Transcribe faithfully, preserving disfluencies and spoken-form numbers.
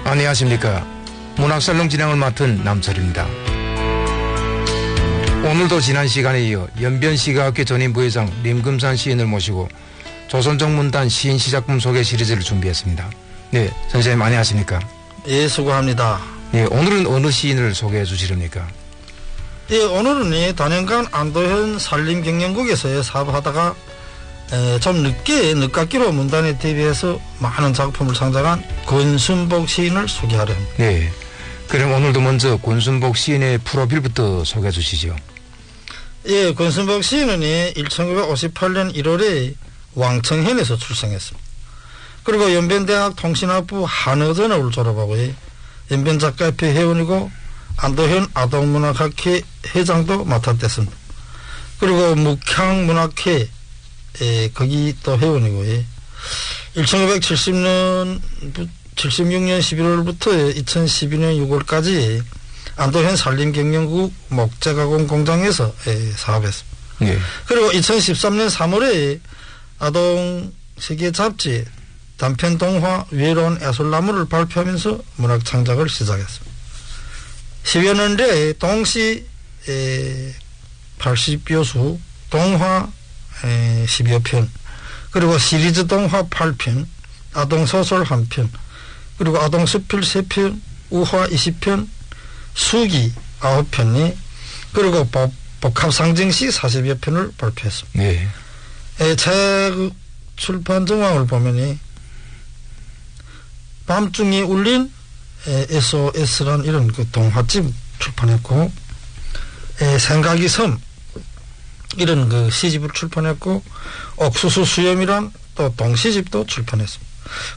안녕하십니까. 문학살롱 진행을 맡은 남철입니다. 오늘도 지난 시간에 이어 연변시가학회 전임 부회장 림금산 시인을 모시고 조선정문단 시인 시작품 소개 시리즈를 준비했습니다. 네, 선생님 안녕하십니까. 예, 수고합니다. 네, 오늘은 어느 시인을 소개해 주시렵니까? 예, 오늘은 단연간 안도현 산림경영국에서 사업하다가 에, 좀 늦게 늦깎이로 문단에 데뷔해서 많은 작품을 창작한 권순복 시인을 소개하려 합니다. 네, 그럼 오늘도 먼저 권순복 시인의 프로필부터 소개해 주시죠. 예, 권순복 시인은 천구백오십팔 년 일월에 왕청현에서 출생했습니다. 그리고 연변대학 통신학부 한어전업을 졸업하고 연변작가협회 회원이고 안도현 아동문학학회 회장도 맡았댔습니다. 그리고 묵향문학회 에, 거기 또 회원이고, 예. 천구백칠십 년, 칠십육 년 십일월부터 이천십이 년 유월까지 안도현 산림경영국 목재가공 공장에서 예, 사업했습니다. 예. 그리고 이천십삼 년 삼월에 아동 세계 잡지 단편 동화 외로운 애솔나무를 발표하면서 문학 창작을 시작했습니다. 십여 년 내에 동시 에, 팔십여 수, 동화 에, 십여 편, 그리고 시리즈 동화 팔 편, 아동소설 한 편, 그리고 아동수필 세 편, 우화 이십 편, 수기 아홉 편이, 그리고 복, 복합상징시 사십여 편을 발표했습니다. 네. 에, 책 출판 정황을 보면이 밤중에 울린 에, 에스오에스란 이런 그 동화집 출판했고, 에, 생각이 섬 이런 그 시집을 출판했고, 옥수수 수염이란 또 동시집도 출판했습니다.